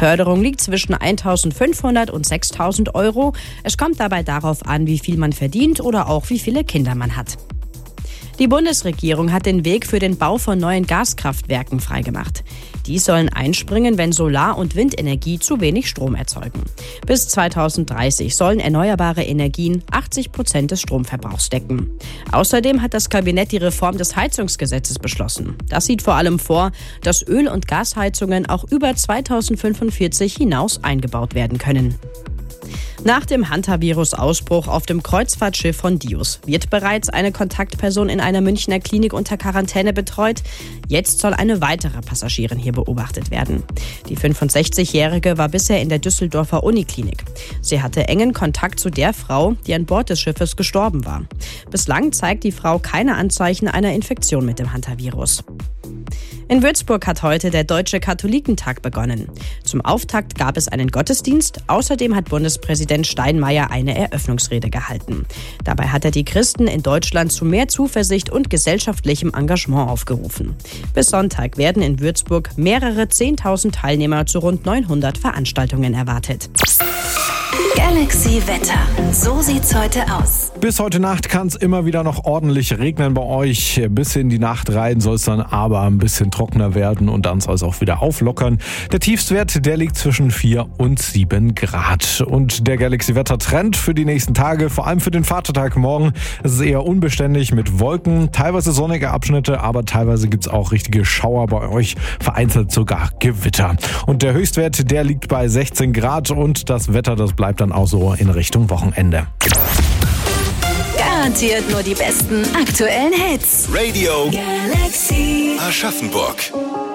Förderung liegt zwischen 1.500 und 6.000 Euro. Es kommt dabei darauf an, wie viel man verdient oder auch wie viele Kinder man hat. Die Bundesregierung hat den Weg für den Bau von neuen Gaskraftwerken freigemacht. Die sollen einspringen, wenn Solar- und Windenergie zu wenig Strom erzeugen. Bis 2030 sollen erneuerbare Energien 80% des Stromverbrauchs decken. Außerdem hat das Kabinett die Reform des Heizungsgesetzes beschlossen. Das sieht vor allem vor, dass Öl- und Gasheizungen auch über 2045 hinaus eingebaut werden können. Nach dem Hantavirus-Ausbruch auf dem Kreuzfahrtschiff von Dius wird bereits eine Kontaktperson in einer Münchner Klinik unter Quarantäne betreut. Jetzt soll eine weitere Passagierin hier beobachtet werden. Die 65-Jährige war bisher in der Düsseldorfer Uniklinik. Sie hatte engen Kontakt zu der Frau, die an Bord des Schiffes gestorben war. Bislang zeigt die Frau keine Anzeichen einer Infektion mit dem Hantavirus. In Würzburg hat heute der Deutsche Katholikentag begonnen. Zum Auftakt gab es einen Gottesdienst. Außerdem hat Bundespräsident Steinmeier eine Eröffnungsrede gehalten. Dabei hat er die Christen in Deutschland zu mehr Zuversicht und gesellschaftlichem Engagement aufgerufen. Bis Sonntag werden in Würzburg mehrere 10.000 Teilnehmer zu rund 900 Veranstaltungen erwartet. Galaxy Wetter. So sieht's heute aus. Bis heute Nacht kann es immer wieder noch ordentlich regnen bei euch. Bis in die Nacht rein soll es dann aber ein bisschen trockener werden und dann soll es auch wieder auflockern. Der Tiefstwert, der liegt zwischen 4 und 7 Grad. Und der Galaxy Wetter Trend für die nächsten Tage, vor allem für den Vatertag morgen, es ist eher unbeständig mit Wolken, teilweise sonnige Abschnitte, aber teilweise gibt es auch richtige Schauer bei euch, vereinzelt sogar Gewitter. Und der Höchstwert, der liegt bei 16 Grad und das Wetter, das bleibt dann auch so in Richtung Wochenende. Garantiert nur die besten aktuellen Hits. Radio Galaxy Aschaffenburg.